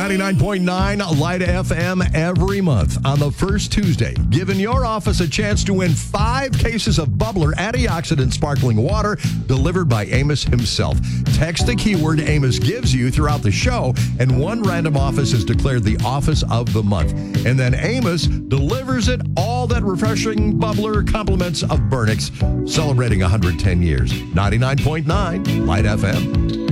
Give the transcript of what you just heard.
99.9 Light FM every month on the first Tuesday, giving your office a chance to win 5 cases of Bubbler antioxidant sparkling water delivered by Amos himself. Text the keyword Amos gives you throughout the show, and one random office is declared the Office of the Month. And then Amos delivers it all that refreshing Bubbler compliments of Burnix, celebrating 110 years. 99.9 Light FM.